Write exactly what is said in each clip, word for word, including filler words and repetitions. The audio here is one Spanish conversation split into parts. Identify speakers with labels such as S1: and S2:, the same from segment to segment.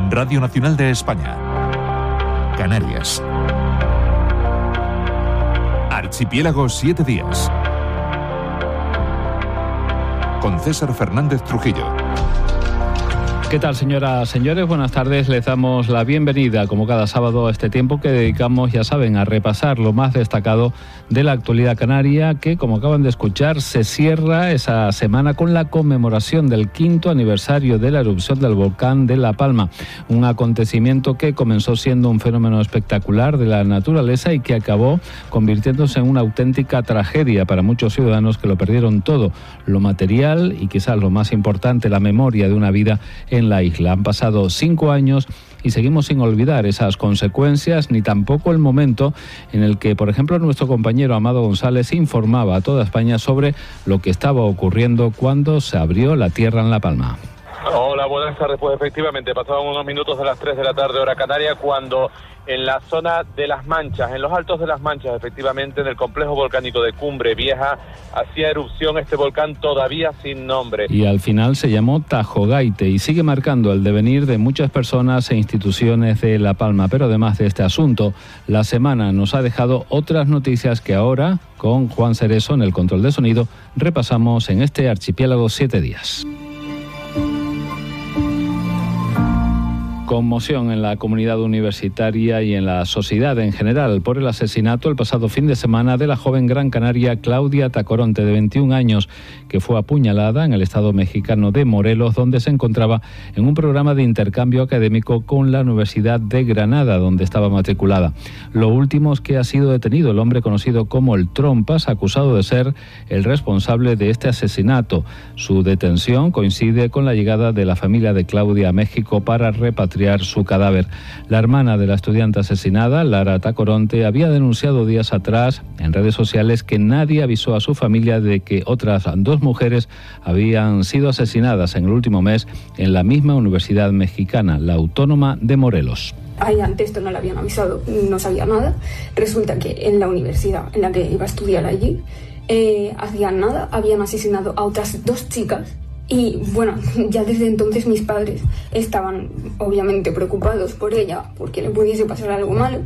S1: Radio Nacional de España. Canarias. Archipiélago siete días. Con César Fernández Trujillo.
S2: ¿Qué tal, señoras, señores? Buenas tardes. Les damos la bienvenida, como cada sábado, a este tiempo que dedicamos, ya saben, a repasar lo más destacado de la actualidad canaria, que, como acaban de escuchar, se cierra esa semana con la conmemoración del quinto aniversario de la erupción del volcán de La Palma. Un acontecimiento que comenzó siendo un fenómeno espectacular de la naturaleza y que acabó convirtiéndose en una auténtica tragedia para muchos ciudadanos que lo perdieron todo, lo material y quizás lo más importante, la memoria de una vida en la isla. Han pasado cinco años y seguimos sin olvidar esas consecuencias, ni tampoco el momento en el que, por ejemplo, nuestro compañero Amado González informaba a toda España sobre lo que estaba ocurriendo cuando se abrió la tierra en La Palma.
S3: Hola, buenas tardes. Pues efectivamente, pasaban unos minutos de las tres de la tarde, hora canaria, cuando en la zona de Las Manchas, en los altos de Las Manchas, efectivamente, en el complejo volcánico de Cumbre Vieja, hacía erupción este volcán todavía sin nombre.
S2: Y al final se llamó Tajogaite y sigue marcando el devenir de muchas personas e instituciones de La Palma. Pero además de este asunto, la semana nos ha dejado otras noticias que ahora, con Juan Cerezo en el control de sonido, repasamos en este Archipiélago siete días. Conmoción en la comunidad universitaria y en la sociedad en general por el asesinato el pasado fin de semana de la joven gran canaria Claudia Tacoronte, de veintiún años, que fue apuñalada en el estado mexicano de Morelos, donde se encontraba en un programa de intercambio académico con la Universidad de Granada, donde estaba matriculada. Lo último es que ha sido detenido el hombre conocido como el Trompas, acusado de ser el responsable de este asesinato. Su detención coincide con la llegada de la familia de Claudia a México para repatriar su cadáver. La hermana de la estudiante asesinada, Lara Tacoronte, había denunciado días atrás en redes sociales que nadie avisó a su familia de que otras dos mujeres habían sido asesinadas en el último mes en la misma universidad mexicana, la Autónoma de Morelos.
S4: Ay, antes esto no le habían avisado, no sabía nada. Resulta que en la universidad en la que iba a estudiar allí, eh, hacían nada, habían asesinado a otras dos chicas. Y bueno, ya desde entonces mis padres estaban obviamente preocupados por ella, porque le pudiese pasar algo malo.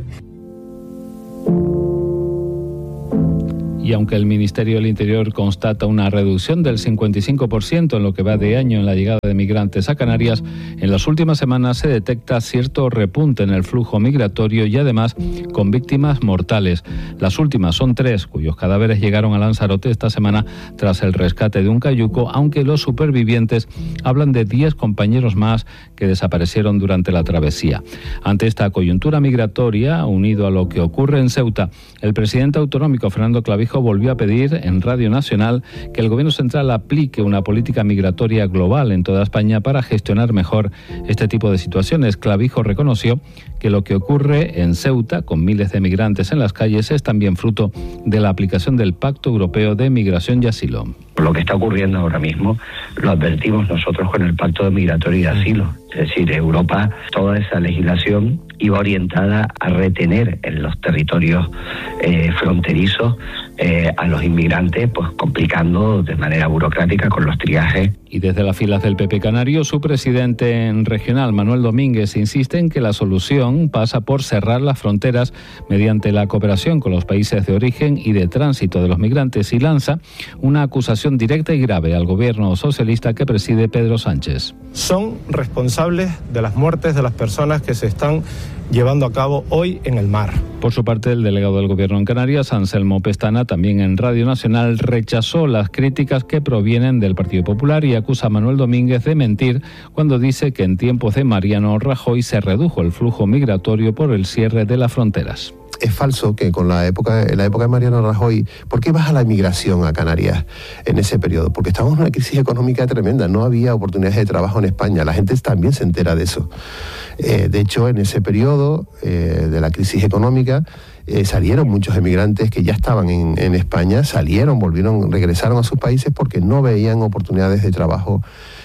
S2: Y aunque el Ministerio del Interior constata una reducción del cincuenta y cinco por ciento en lo que va de año en la llegada de migrantes a Canarias, en las últimas semanas se detecta cierto repunte en el flujo migratorio y además con víctimas mortales. Las últimas son tres, cuyos cadáveres llegaron a Lanzarote esta semana tras el rescate de un cayuco, aunque los supervivientes hablan de diez compañeros más que desaparecieron durante la travesía. Ante esta coyuntura migratoria, unido a lo que ocurre en Ceuta, el presidente autonómico Fernando Clavijo volvió a pedir en Radio Nacional que el Gobierno central aplique una política migratoria global en toda España para gestionar mejor este tipo de situaciones. Clavijo reconoció que lo que ocurre en Ceuta, con miles de migrantes en las calles, es también fruto de la aplicación del Pacto Europeo de Migración y Asilo.
S5: Lo que está ocurriendo ahora mismo lo advertimos nosotros con el Pacto de Migratorio y Asilo. Es decir, Europa, toda esa legislación iba orientada a retener en los territorios eh, fronterizos eh, a los inmigrantes, pues complicando de manera burocrática con los triajes.
S2: Y desde las filas del P P canario, su presidente regional, Manuel Domínguez, insiste en que la solución pasa por cerrar las fronteras mediante la cooperación con los países de origen y de tránsito de los migrantes, y lanza una acusación directa y grave al gobierno socialista que preside Pedro Sánchez.
S6: Son responsables de las muertes de las personas que se están llevando a cabo hoy en el mar.
S2: Por su parte, el delegado del Gobierno en Canarias, Anselmo Pestana, también en Radio Nacional, rechazó las críticas que provienen del Partido Popular y acusa a Manuel Domínguez de mentir cuando dice que en tiempos de Mariano Rajoy se redujo el flujo migratorio por el cierre de las fronteras.
S7: Es falso que con la época, en la época de Mariano Rajoy, ¿por qué baja la inmigración a Canarias en ese periodo? Porque estábamos en una crisis económica tremenda, no había oportunidades de trabajo en España, la gente también se entera de eso. Eh, de hecho, en ese periodo eh, de la crisis económica, eh, salieron muchos emigrantes que ya estaban en, en España, salieron, volvieron, regresaron a sus países porque no veían oportunidades de trabajo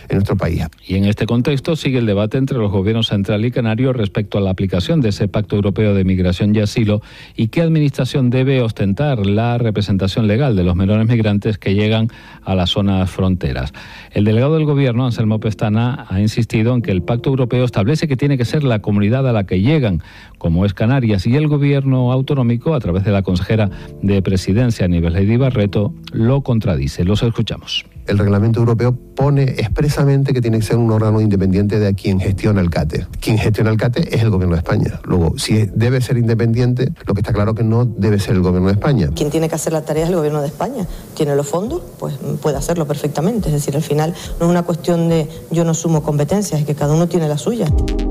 S7: en nuestro país.
S2: Y en este contexto sigue el debate entre los gobiernos central y canario respecto a la aplicación de ese Pacto Europeo de Migración y Asilo y qué administración debe ostentar la representación legal de los menores migrantes que llegan a las zonas fronteras. El delegado del Gobierno, Anselmo Pestana, ha insistido en que el Pacto Europeo establece que tiene que ser la comunidad a la que llegan, como es Canarias, y el Gobierno autonómico, a través de la consejera de Presidencia, Nieves Lady Barreto, lo contradice. Los escuchamos.
S7: El reglamento europeo pone expresamente que tiene que ser un órgano independiente de quien gestiona el CATE. Quien gestiona el CATE es el Gobierno de España. Luego, si debe ser independiente, lo que está claro que no debe ser el Gobierno de España.
S8: Quien tiene que hacer la tarea es el Gobierno de España. Tiene los fondos, pues puede hacerlo perfectamente. Es decir, al final no es una cuestión de yo no sumo competencias, es que cada uno tiene la suya.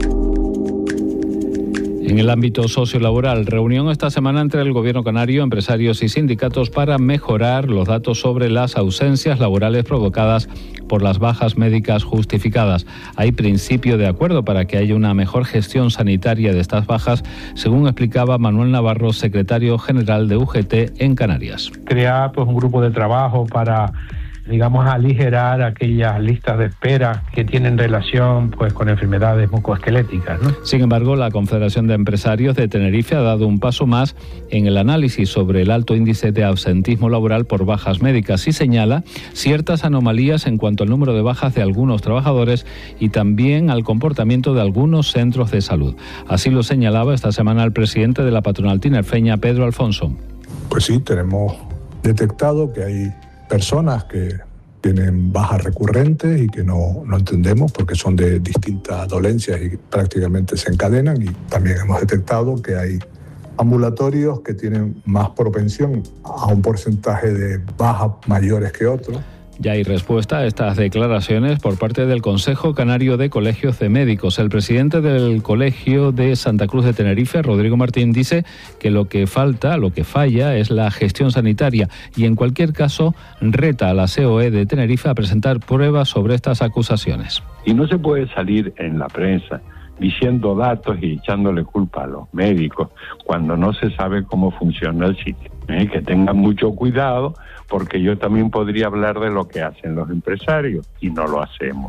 S2: En el ámbito sociolaboral, reunión esta semana entre el Gobierno canario, empresarios y sindicatos para mejorar los datos sobre las ausencias laborales provocadas por las bajas médicas justificadas. Hay principio de acuerdo para que haya una mejor gestión sanitaria de estas bajas, según explicaba Manuel Navarro, secretario general de U G T en Canarias.
S9: Crear pues un grupo de trabajo para, digamos, aligerar aquellas listas de espera que tienen relación pues con enfermedades musculoesqueléticas, ¿no?
S2: Sin embargo, la Confederación de Empresarios de Tenerife ha dado un paso más en el análisis sobre el alto índice de absentismo laboral por bajas médicas y señala ciertas anomalías en cuanto al número de bajas de algunos trabajadores y también al comportamiento de algunos centros de salud. Así lo señalaba esta semana el presidente de la patronal tinerfeña, Pedro Alfonso.
S10: Pues sí, tenemos detectado que hay personas que tienen bajas recurrentes y que no, no entendemos porque son de distintas dolencias y prácticamente se encadenan, y también hemos detectado que hay ambulatorios que tienen más propensión a un porcentaje de bajas mayores que otros.
S2: Ya hay respuesta a estas declaraciones por parte del Consejo Canario de Colegios de Médicos. El presidente del Colegio de Santa Cruz de Tenerife, Rodrigo Martín, dice que lo que falta, lo que falla es la gestión sanitaria y en cualquier caso reta a la C O E de Tenerife a presentar pruebas sobre estas acusaciones.
S11: Y no se puede salir en la prensa diciendo datos y echándole culpa a los médicos cuando no se sabe cómo funciona el sitio. ¿Eh? Que tengan mucho cuidado, porque yo también podría hablar de lo que hacen los empresarios y no lo hacemos.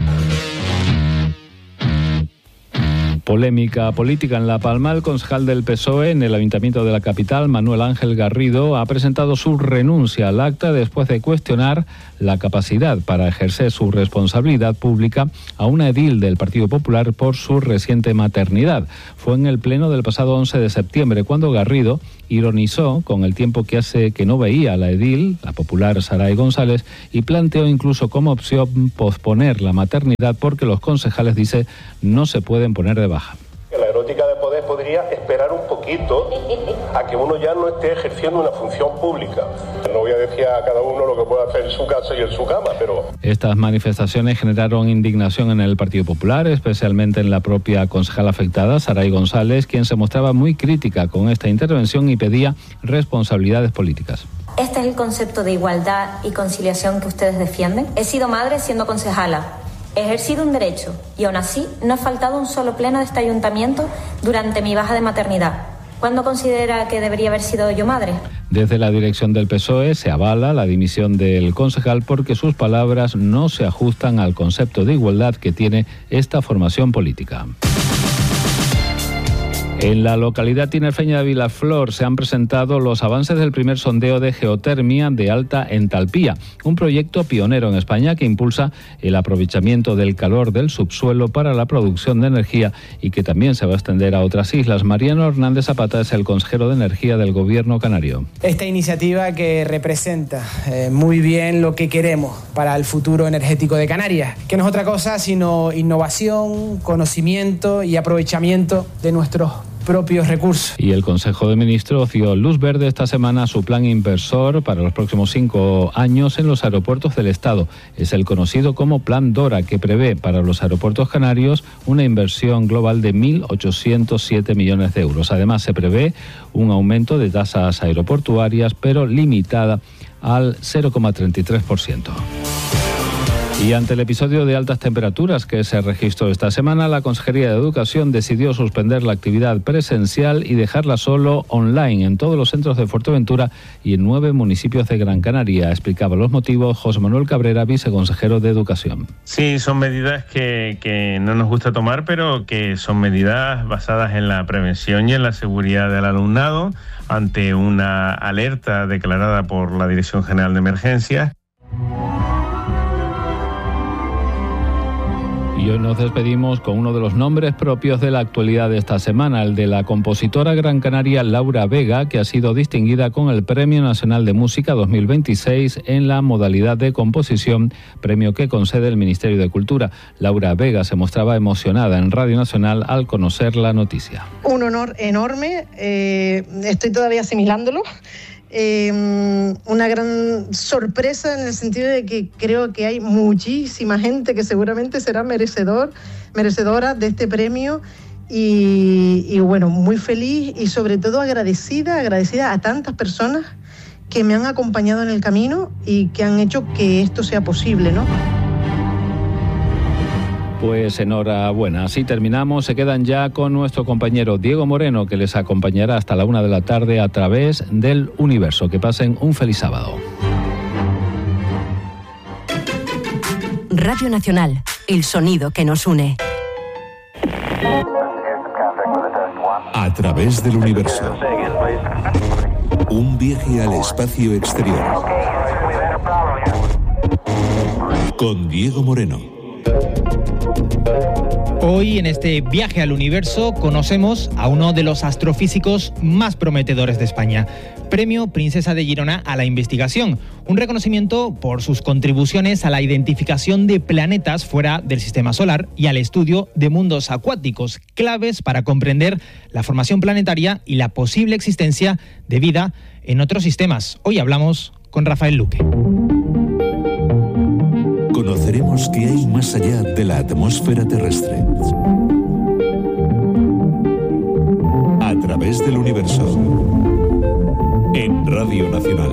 S2: Polémica política en La Palma. El concejal del P S O E en el Ayuntamiento de la capital, Manuel Ángel Garrido, ha presentado su renuncia al acta después de cuestionar la capacidad para ejercer su responsabilidad pública a una edil del Partido Popular por su reciente maternidad. Fue en el pleno del pasado once de septiembre cuando Garrido ironizó con el tiempo que hace que no veía a la edil, la popular Saray González, y planteó incluso como opción posponer la maternidad porque los concejales, dice, no se pueden poner de baja.
S12: La erótica de poder podría esperar un poquito a que uno ya no esté ejerciendo una función pública. No voy a decir a cada uno lo que puede hacer en su casa y en su cama, pero...
S2: Estas manifestaciones generaron indignación en el Partido Popular, especialmente en la propia concejala afectada, Saray González, quien se mostraba muy crítica con esta intervención y pedía responsabilidades políticas.
S13: ¿Este es el concepto de igualdad y conciliación que ustedes defienden? He sido madre siendo concejala. He ejercido un derecho y aún así no ha faltado un solo pleno de este ayuntamiento durante mi baja de maternidad. ¿Cuándo considera que debería haber sido yo madre?
S2: Desde la dirección del P S O E se avala la dimisión del concejal porque sus palabras no se ajustan al concepto de igualdad que tiene esta formación política. En la localidad tinerfeña de Vilaflor se han presentado los avances del primer sondeo de geotermia de alta entalpía, un proyecto pionero en España que impulsa el aprovechamiento del calor del subsuelo para la producción de energía y que también se va a extender a otras islas. Mariano Hernández Zapata es el consejero de Energía del Gobierno canario.
S14: Esta iniciativa que representa eh, muy bien lo que queremos para el futuro energético de Canarias, que no es otra cosa sino innovación, conocimiento y aprovechamiento de nuestros propios recursos.
S2: Y el Consejo de Ministros dio luz verde esta semana a su plan inversor para los próximos cinco años en los aeropuertos del Estado. Es el conocido como Plan Dora, que prevé para los aeropuertos canarios una inversión global de mil ochocientos siete millones de euros. Además, se prevé un aumento de tasas aeroportuarias, pero limitada al cero coma treinta y tres por ciento. Y ante el episodio de altas temperaturas que se registró esta semana, la Consejería de Educación decidió suspender la actividad presencial y dejarla solo online en todos los centros de Fuerteventura y en nueve municipios de Gran Canaria. Explicaba los motivos José Manuel Cabrera, viceconsejero de Educación.
S15: Sí, son medidas que, que no nos gusta tomar, pero que son medidas basadas en la prevención y en la seguridad del alumnado ante una alerta declarada por la Dirección General de Emergencias.
S2: Y hoy nos despedimos con uno de los nombres propios de la actualidad de esta semana, el de la compositora gran canaria Laura Vega, que ha sido distinguida con el Premio Nacional de Música dos mil veintiséis en la modalidad de composición, premio que concede el Ministerio de Cultura. Laura Vega se mostraba emocionada en Radio Nacional al conocer la noticia.
S16: Un honor enorme, eh, estoy todavía asimilándolo. Eh, una gran sorpresa en el sentido de que creo que hay muchísima gente que seguramente será merecedor, merecedora de este premio y, y bueno, muy feliz y sobre todo agradecida, agradecida a tantas personas que me han acompañado en el camino y que han hecho que esto sea posible, ¿no?
S2: Pues enhorabuena. Así terminamos. Se quedan ya con nuestro compañero Diego Moreno, que les acompañará hasta la una de la tarde a través del Universo. Que pasen un feliz sábado.
S17: Radio Nacional, el sonido que nos une.
S1: A través del Universo. Un viaje al espacio exterior. Con Diego Moreno.
S18: Hoy en este viaje al universo conocemos a uno de los astrofísicos más prometedores de España. Premio Princesa de Girona a la investigación, un reconocimiento por sus contribuciones a la identificación de planetas fuera del sistema solar y al estudio de mundos acuáticos, claves para comprender la formación planetaria y la posible existencia de vida en otros sistemas. Hoy hablamos con Rafael Luque.
S1: Conoceremos qué hay más allá de la atmósfera terrestre. A través del Universo. En Radio Nacional.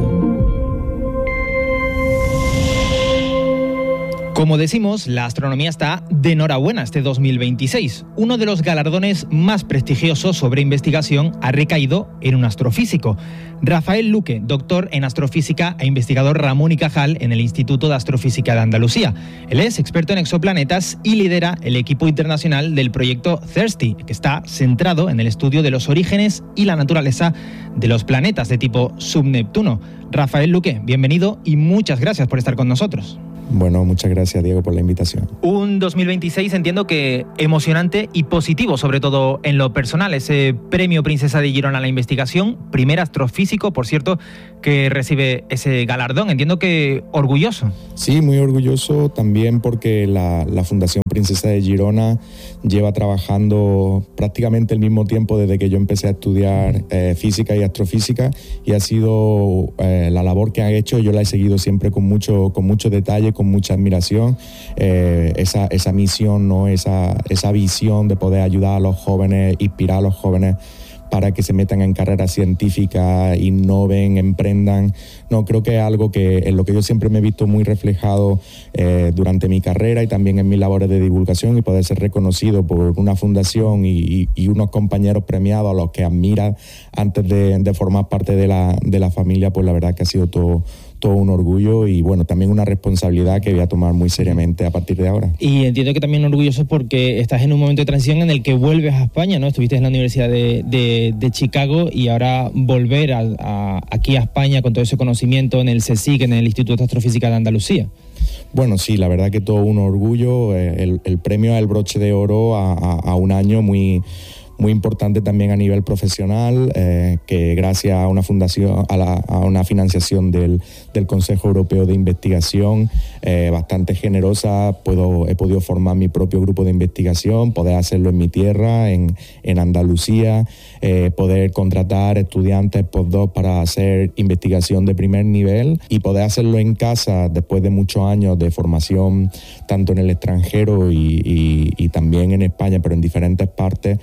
S18: Como decimos, la astronomía está de enhorabuena este dos mil veintiséis. Uno de los galardones más prestigiosos sobre investigación ha recaído en un astrofísico. Rafael Luque, doctor en astrofísica e investigador Ramón y Cajal en el Instituto de Astrofísica de Andalucía. Él es experto en exoplanetas y lidera el equipo internacional del proyecto THIRSTY, que está centrado en el estudio de los orígenes y la naturaleza de los planetas de tipo subneptuno. Rafael Luque, bienvenido y muchas gracias por estar con nosotros.
S19: Bueno, muchas gracias, Diego, por la invitación.
S18: Un dos mil veintiséis entiendo que emocionante y positivo, sobre todo en lo personal. Ese premio Princesa de Girona a la investigación, primer astrofísico, por cierto, que recibe ese galardón. Entiendo que orgulloso.
S19: Sí, muy orgulloso también porque la, la Fundación Princesa de Girona lleva trabajando prácticamente el mismo tiempo desde que yo empecé a estudiar eh, física y astrofísica, y ha sido eh, la labor que han hecho, yo la he seguido siempre con mucho, con mucho detalle, con mucha admiración, eh, esa, esa misión, ¿no? esa, esa visión de poder ayudar a los jóvenes, inspirar a los jóvenes para que se metan en carreras científicas, innoven, emprendan. No, creo que es algo que en lo que yo siempre me he visto muy reflejado eh, durante mi carrera y también en mis labores de divulgación, y poder ser reconocido por una fundación y, y, y unos compañeros premiados a los que admira antes de, de formar parte de la, de la familia, pues la verdad que ha sido todo todo un orgullo y bueno, también una responsabilidad que voy a tomar muy seriamente a partir de ahora.
S18: Y entiendo que también orgulloso porque estás en un momento de transición en el que vuelves a España, ¿no? Estuviste en la Universidad de, de, de Chicago y ahora volver a, a, aquí a España con todo ese conocimiento en el CSIC, en el Instituto de Astrofísica de Andalucía.
S19: Bueno, sí, la verdad que todo un orgullo. El, el premio es el broche de oro a, a, a un año muy... muy importante también a nivel profesional, eh, que gracias a una fundación, a, la, a una financiación del, del Consejo Europeo de Investigación eh, bastante generosa, puedo, he podido formar mi propio grupo de investigación, poder hacerlo en mi tierra, en, en Andalucía, eh, poder contratar estudiantes postdoc para hacer investigación de primer nivel y poder hacerlo en casa después de muchos años de formación, tanto en el extranjero y, y, y también en España, pero en diferentes partes. Pues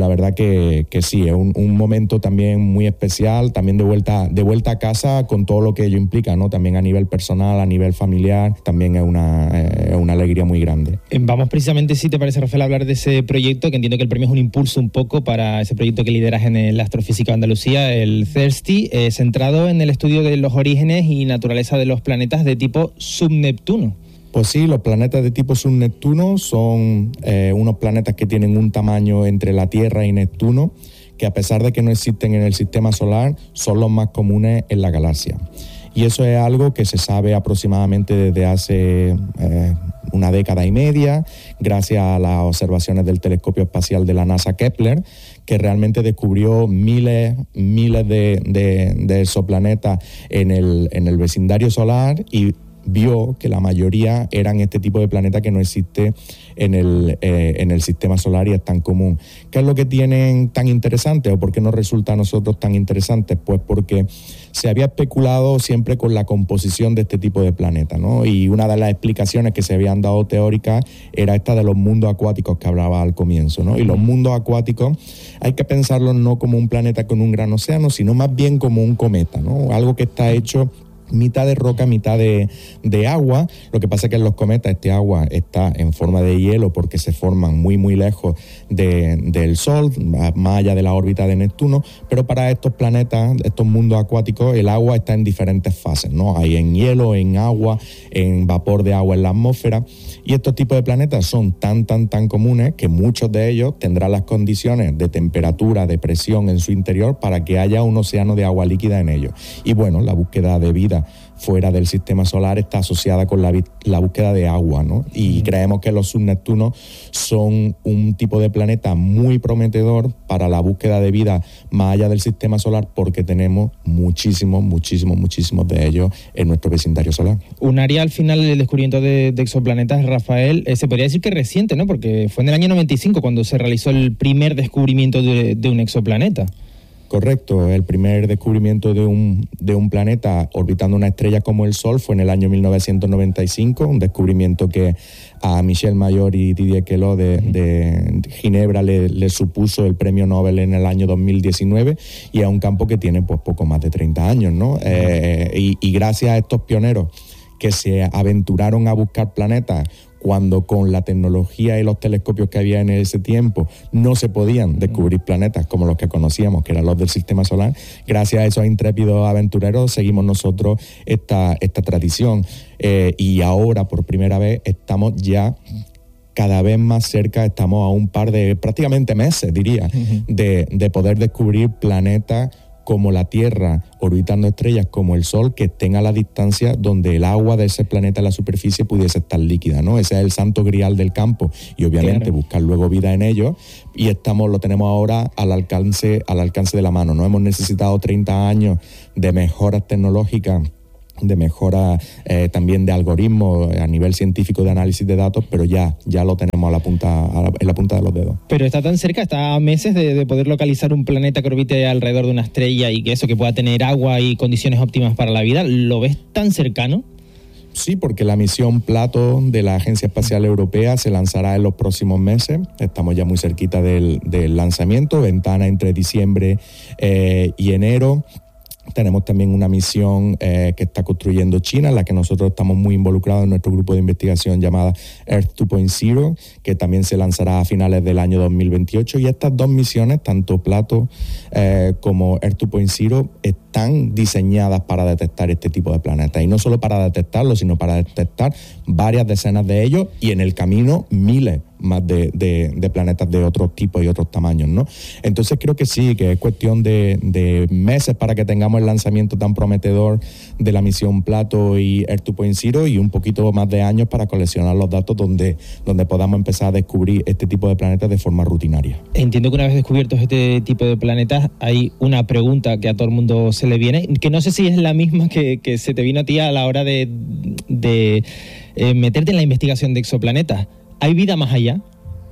S19: la verdad que, que sí, es un, un momento también muy especial, también de vuelta, de vuelta a casa con todo lo que ello implica, ¿no? También a nivel personal, a nivel familiar, también es una, es una alegría muy grande.
S18: Vamos precisamente, si te parece, Rafael, a hablar de ese proyecto, que entiendo que el premio es un impulso un poco para ese proyecto que lideras en la Astrofísica de Andalucía, el CERSTI, eh, centrado en el estudio de los orígenes y naturaleza de los planetas de tipo subneptuno.
S19: Pues sí, los planetas de tipo subneptuno son eh, unos planetas que tienen un tamaño entre la Tierra y Neptuno, que a pesar de que no existen en el sistema solar, son los más comunes en la galaxia. Y eso es algo que se sabe aproximadamente desde hace eh, una década y media, gracias a las observaciones del telescopio espacial de la NASA Kepler, que realmente descubrió miles, miles de, de, de exoplanetas en el, en el vecindario solar y vio que la mayoría eran este tipo de planeta que no existe en el, eh, en el sistema solar y es tan común. ¿Qué es lo que tienen tan interesante o por qué nos resulta a nosotros tan interesante? Pues porque se había especulado siempre con la composición de este tipo de planetas, ¿no? Y una de las explicaciones que se habían dado teóricas era esta de los mundos acuáticos que hablaba al comienzo, ¿no? Y los mundos acuáticos hay que pensarlos no como un planeta con un gran océano, sino más bien como un cometa, ¿no? Algo que está hecho mitad de roca, mitad de, de agua. Lo que pasa es que en los cometas este agua está en forma de hielo porque se forman muy muy lejos de, del Sol, más allá de la órbita de Neptuno, pero para estos planetas, estos mundos acuáticos, el agua está en diferentes fases, ¿no? Hay en hielo, en agua, en vapor de agua en la atmósfera, y estos tipos de planetas son tan tan tan comunes que muchos de ellos tendrán las condiciones de temperatura, de presión en su interior para que haya un océano de agua líquida en ellos. Y bueno, la búsqueda de vida fuera del sistema solar está asociada con la, la búsqueda de agua, ¿no? Y mm. creemos que los subneptunos son un tipo de planeta muy prometedor para la búsqueda de vida más allá del sistema solar porque tenemos muchísimos, muchísimos, muchísimos de ellos en nuestro vecindario solar.
S18: Un área al final del descubrimiento de, de exoplanetas, Rafael, eh, se podría decir que reciente, ¿no? Porque fue en el año noventa y cinco cuando se realizó el primer descubrimiento de, de un exoplaneta.
S19: Correcto, el primer descubrimiento de un, de un planeta orbitando una estrella como el Sol fue en el año mil novecientos noventa y cinco, un descubrimiento que a Michel Mayor y Didier Queloz de, de Ginebra le, le supuso el premio Nobel en el año dos mil diecinueve, y es un campo que tiene pues poco más de treinta años, ¿no? Eh, y, y gracias a estos pioneros que se aventuraron a buscar planetas cuando con la tecnología y los telescopios que había en ese tiempo no se podían descubrir planetas como los que conocíamos, que eran los del sistema solar, gracias a esos intrépidos aventureros seguimos nosotros esta, esta tradición. Eh, y ahora, por primera vez, estamos ya cada vez más cerca, estamos a un par de, prácticamente meses, diría, uh-huh. de, de poder descubrir planetas como la Tierra, orbitando estrellas como el Sol, que estén a la distancia donde el agua de ese planeta en la superficie pudiese estar líquida, ¿no? Ese es el santo grial del campo, y obviamente claro. buscar luego vida en ellos, y estamos, lo tenemos ahora al alcance, al alcance de la mano, ¿no? Hemos necesitado treinta años de mejoras tecnológicas, de mejora eh, también de algoritmos a nivel científico de análisis de datos, pero ya, ya lo tenemos a la punta, a la, en la punta de los dedos.
S18: Pero está tan cerca, está a meses de, de poder localizar un planeta que orbite alrededor de una estrella y que eso, que pueda tener agua y condiciones óptimas para la vida. ¿Lo ves tan cercano?
S19: Sí, porque la misión Plato de la Agencia Espacial Europea se lanzará en los próximos meses. Estamos ya muy cerquita del, del lanzamiento, ventana entre diciembre eh, y enero. Tenemos también una misión eh, que está construyendo China, en la que nosotros estamos muy involucrados en nuestro grupo de investigación llamada Earth dos punto cero, que también se lanzará a finales del año dos mil veintiocho. Y estas dos misiones, tanto Plato eh, como Earth dos punto cero, están diseñadas para detectar este tipo de planetas. Y no solo para detectarlos, sino para detectar varias decenas de ellos y en el camino miles más de, de, de planetas de otros tipos y otros tamaños, ¿no? Entonces creo que sí, que es cuestión de, de meses para que tengamos el lanzamiento tan prometedor de la misión Plato y Earth dos punto cero, y un poquito más de años para coleccionar los datos donde, donde podamos empezar a descubrir este tipo de planetas de forma rutinaria.
S18: Entiendo que una vez descubiertos este tipo de planetas hay una pregunta que a todo el mundo se le viene, que no sé si es la misma que, que se te vino a ti a la hora de, de eh, meterte en la investigación de exoplanetas. ¿Hay vida más allá?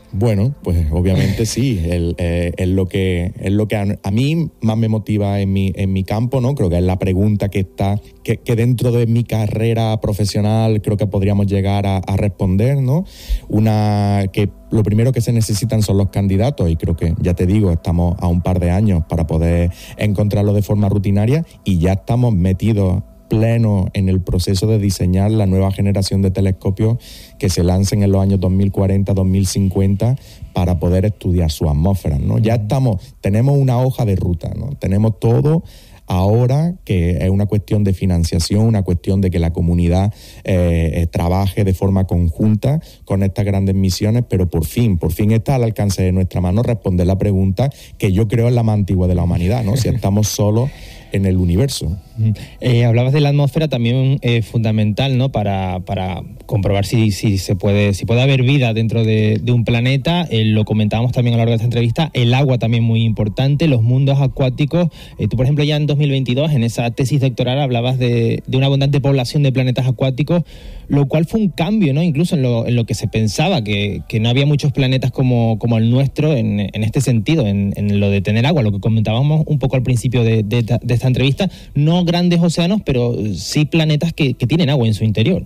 S19: Bueno, pues obviamente sí, es eh, lo que es lo que a, a mí más me motiva en mi en mi campo, ¿no? Creo que es la pregunta que está que, que dentro de mi carrera profesional creo que podríamos llegar a, a responder, ¿no? Una que lo primero que se necesitan son los candidatos y creo que, ya te digo, estamos a un par de años para poder encontrarlo de forma rutinaria y ya estamos metidos pleno en el proceso de diseñar la nueva generación de telescopios que se lancen en los años dos mil cuarenta, dos mil cincuenta para poder estudiar su atmósfera, ¿no? Ya estamos, tenemos una hoja de ruta, ¿no? Tenemos todo ahora, que es una cuestión de financiación, una cuestión de que la comunidad eh, trabaje de forma conjunta con estas grandes misiones, pero por fin, por fin está al alcance de nuestra mano responder la pregunta que yo creo es la más antigua de la humanidad, ¿no? Si estamos solos en el universo.
S18: Eh, hablabas de la atmósfera también eh, fundamental, ¿no? Para, para comprobar si, si se puede, si puede haber vida dentro de, de un planeta. Eh, lo comentábamos también a lo largo de esta entrevista. El agua también muy importante, los mundos acuáticos. Eh, tú, por ejemplo, ya en dos mil veintidós, en esa tesis doctoral, hablabas de, de una abundante población de planetas acuáticos, lo cual fue un cambio, ¿no? Incluso en lo, en lo que se pensaba, que, que no había muchos planetas como, como el nuestro en, en este sentido, en, en lo de tener agua, lo que comentábamos un poco al principio de, de, de esta entrevista. No grandes océanos, pero sí planetas que, que tienen agua en su interior.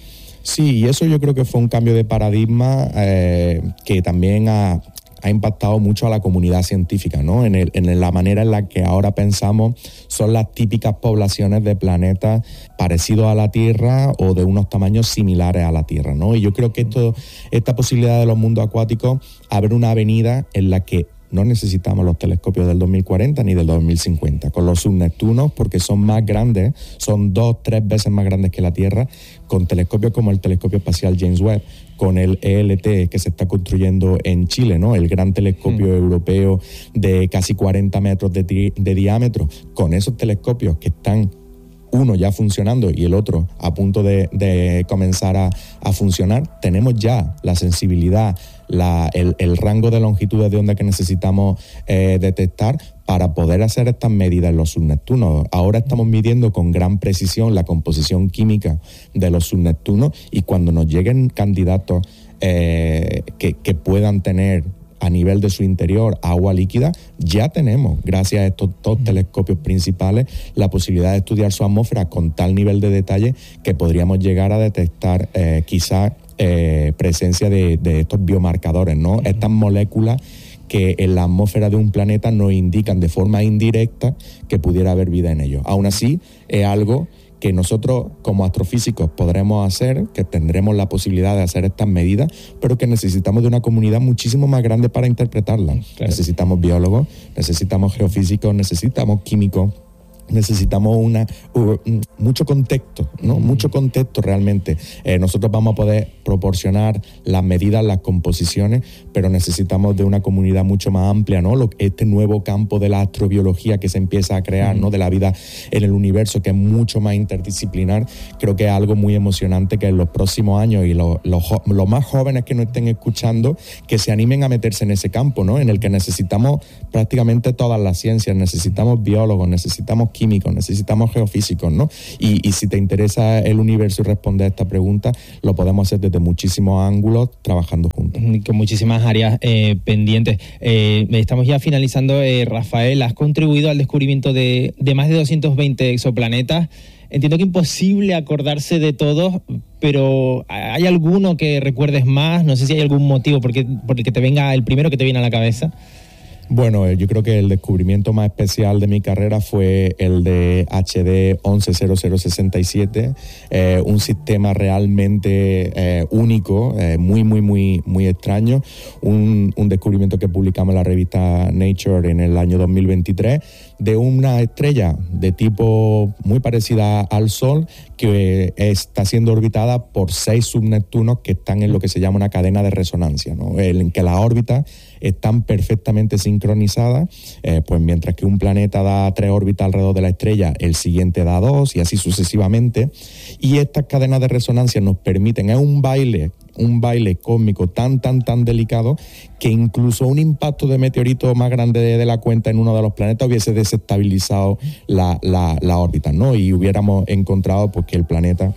S19: Sí, y eso yo creo que fue un cambio de paradigma eh, que también ha, ha impactado mucho a la comunidad científica, ¿no? En, el, en la manera en la que ahora pensamos son las típicas poblaciones de planetas parecidos a la Tierra o de unos tamaños similares a la Tierra, ¿no? Y yo creo que esto, esta posibilidad de los mundos acuáticos abre una avenida en la que no necesitamos los telescopios del dos mil cuarenta ni del dos mil cincuenta, con los subneptunos, porque son más grandes, son dos, tres veces más grandes que la Tierra, con telescopios como el telescopio espacial James Webb, con el E L T que se está construyendo en Chile, ¿no? El gran telescopio mm. europeo de casi cuarenta metros de, di- de diámetro, con esos telescopios que están uno ya funcionando y el otro a punto de, de comenzar a, a funcionar, tenemos ya la sensibilidad, la, el, el rango de longitudes de onda que necesitamos eh, detectar para poder hacer estas medidas en los subneptunos. Ahora estamos midiendo con gran precisión la composición química de los subneptunos y cuando nos lleguen candidatos eh, que, que puedan tener a nivel de su interior agua líquida, ya tenemos, gracias a estos dos mm. telescopios principales, la posibilidad de estudiar su atmósfera con tal nivel de detalle que podríamos llegar a detectar eh, quizás eh, presencia de, de estos biomarcadores, ¿no? Mm. Estas moléculas que en la atmósfera de un planeta nos indican de forma indirecta que pudiera haber vida en ellos. Aún así, es algo que nosotros como astrofísicos podremos hacer, que tendremos la posibilidad de hacer estas medidas, pero que necesitamos de una comunidad muchísimo más grande para interpretarlas. Claro. Necesitamos biólogos, necesitamos geofísicos, necesitamos químicos, necesitamos una uh, mucho contexto, ¿no? Mm. Mucho contexto realmente. Eh, nosotros vamos a poder proporcionar las medidas, las composiciones, pero necesitamos de una comunidad mucho más amplia, ¿no? Lo, este nuevo campo de la astrobiología que se empieza a crear, mm. ¿no? De la vida en el universo, que es mucho más interdisciplinar, creo que es algo muy emocionante que en los próximos años y los, los, los más jóvenes que nos estén escuchando, que se animen a meterse en ese campo, ¿no? En el que necesitamos prácticamente todas las ciencias, necesitamos biólogos, necesitamos químicos, necesitamos geofísicos, ¿no? Y, y si te interesa el universo y responder a esta pregunta, lo podemos hacer desde muchísimos ángulos, trabajando juntos.
S18: Con muchísimas áreas eh, pendientes. Eh, estamos ya finalizando, eh, Rafael, has contribuido al descubrimiento de, de más de doscientos veinte exoplanetas. Entiendo que imposible acordarse de todos, pero ¿hay alguno que recuerdes más? No sé si hay algún motivo por el que te venga el primero que te viene a la cabeza.
S19: Bueno, yo creo que el descubrimiento más especial de mi carrera fue el de H D once cero cero sesenta y siete, eh, un sistema realmente eh, único, eh, muy, muy, muy, muy extraño, un, un descubrimiento que publicamos en la revista Nature en el año dos mil veintitrés, de una estrella de tipo muy parecida al Sol que está siendo orbitada por seis subneptunos que están en lo que se llama una cadena de resonancia, ¿no? En que las órbitas están perfectamente sincronizadas, eh, pues mientras que un planeta da tres órbitas alrededor de la estrella, el siguiente da dos y así sucesivamente. Y estas cadenas de resonancia nos permiten, es un baile, un baile cósmico tan, tan, tan delicado que incluso un impacto de meteorito más grande de, de la cuenta en uno de los planetas hubiese desestabilizado la, la, la órbita, ¿no? Y hubiéramos encontrado pues, que el planeta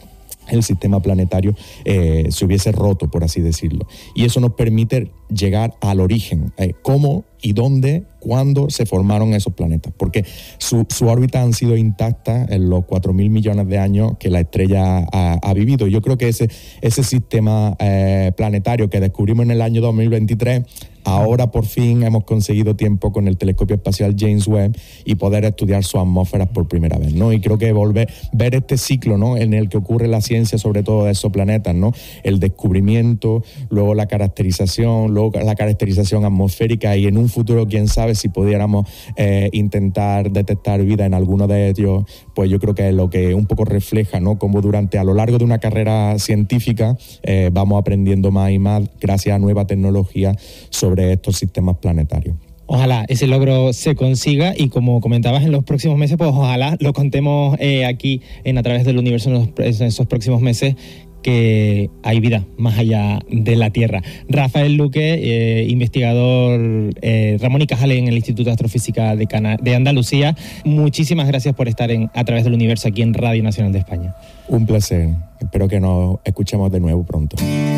S19: el sistema planetario eh, se hubiese roto, por así decirlo. Y eso nos permite llegar al origen, eh, cómo y dónde, cuándo se formaron esos planetas, porque su, su órbita han sido intactas en los cuatro mil millones de años que la estrella ha, ha vivido. Yo creo que ese, ese sistema eh, planetario que descubrimos en el año dos mil veintitrés, ahora por fin hemos conseguido tiempo con el telescopio espacial James Webb y poder estudiar sus atmósferas por primera vez, ¿no? Y creo que volver, ver este ciclo, ¿no?, en el que ocurre la ciencia, sobre todo de esos planetas, ¿no?, el descubrimiento, luego la caracterización, luego la caracterización atmosférica, y en un futuro, quién sabe, si pudiéramos eh, intentar detectar vida en alguno de ellos, pues yo creo que es lo que un poco refleja, ¿no?, cómo durante a lo largo de una carrera científica eh, vamos aprendiendo más y más gracias a nueva tecnología sobre estos sistemas planetarios.
S18: Ojalá ese logro se consiga y, como comentabas, en los próximos meses, pues ojalá lo contemos eh, aquí en A Través del Universo en, los, en esos próximos meses, que hay vida más allá de la Tierra. Rafael Luque, eh, investigador eh, Ramón y Cajal en el Instituto de Astrofísica de, Cana- de Andalucía, muchísimas gracias por estar en A Través del Universo aquí en Radio Nacional de España.
S19: Un placer. Espero que nos escuchemos de nuevo pronto.